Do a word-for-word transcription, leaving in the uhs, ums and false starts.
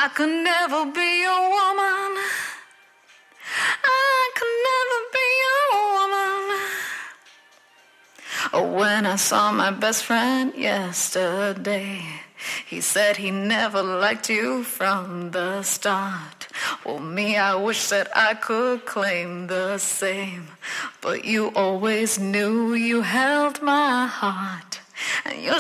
I could never be your woman. I could never be your woman. When I saw my best friend yesterday, he said he never liked you from the start. Well, me, I wish that I could claim the same, but you always knew you held my heart. And you're